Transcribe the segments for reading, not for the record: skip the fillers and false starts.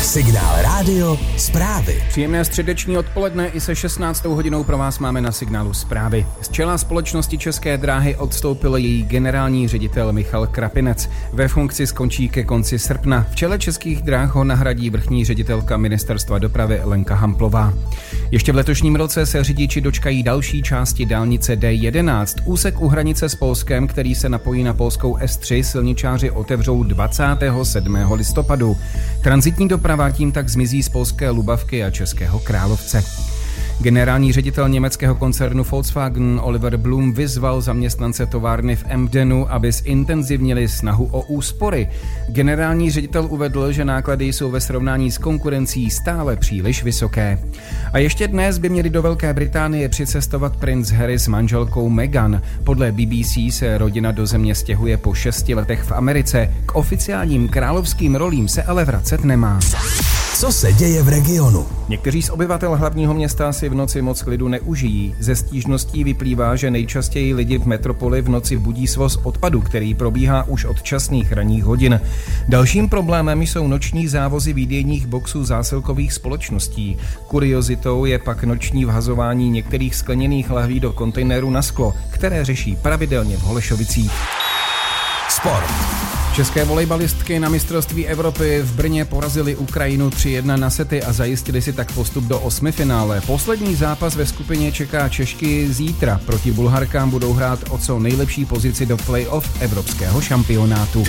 Signál Rádio zprávy. Příjemné středeční odpoledne i se 16. hodinou pro vás máme na Signálu zprávy. Z čela společnosti České dráhy odstoupil její generální ředitel Michal Krapinec. Ve funkci skončí ke konci srpna. V čele Českých dráh ho nahradí vrchní ředitelka Ministerstva dopravy Lenka Hamplová. Ještě v letošním roce se řidiči dočkají další části dálnice D11. Úsek u hranice s Polskem, který se napojí na polskou S3, silničáři otevřou 27. listopadu. Tranzitní doprava tím tak zmizí z polské Lubavky a Českého Královce. Generální ředitel německého koncernu Volkswagen Oliver Blum vyzval zaměstnance továrny v Emdenu, aby zintenzivnili snahu o úspory. Generální ředitel uvedl, že náklady jsou ve srovnání s konkurencí stále příliš vysoké. A ještě dnes by měli do Velké Británie přicestovat princ Harry s manželkou Meghan. Podle BBC se rodina do země stěhuje po 6 letech v Americe. K oficiálním královským rolím se ale vracet nemá. Co se děje v regionu? Někteří z obyvatel hlavního města si v noci moc klidu neužijí. Ze stížností vyplývá, že nejčastěji lidi v metropoli v noci budí svoz odpadu, který probíhá už od časných ranních hodin. Dalším problémem jsou noční závozy výdejních boxů zásilkových společností. Kuriozitou je pak noční vhazování některých skleněných lahví do kontejnerů na sklo, které řeší pravidelně v Holešovicích. Sport. České volejbalistky na mistrovství Evropy v Brně porazily Ukrajinu 3-1 na sety a zajistili si tak postup do osmifinále. Poslední zápas ve skupině čeká Češky zítra. Proti Bulharkám budou hrát o co nejlepší pozici do play-off evropského šampionátu.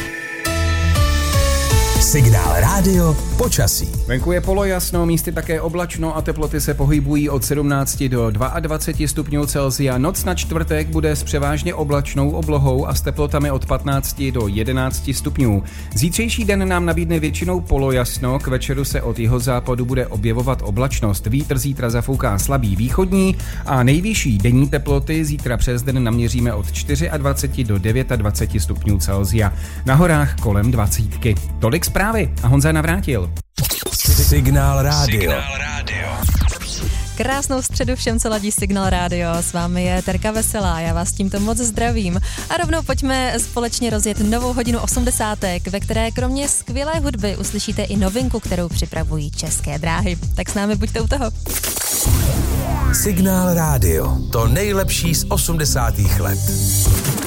Signál Rádio počasí. Venku je polojasno, místy také oblačno a teploty se pohybují od 17 do 22 stupňů Celsia. Noc na čtvrtek bude s převážně oblačnou oblohou a s teplotami od 15 do 11 stupňů. Zítřejší den nám nabídne většinou polojasno, k večeru se od jihozápadu bude objevovat oblačnost. Vítr zítra zafouká slabý východní a nejvyšší denní teploty zítra přes den naměříme od 24 do 29 stupňů Celsia. Na horách kolem 20. Tolik zprávy a Honza Navrátil. Signál Rádio. Krásnou středu všem, co ladí Signál Rádio. S vámi je Terka Veselá, já vás tímto moc zdravím. A rovnou pojďme společně rozjet novou hodinu 80, ve které kromě skvělé hudby uslyšíte i novinku, kterou připravují České dráhy. Tak s námi buďte u toho. Signál Rádio. To nejlepší z 80. let.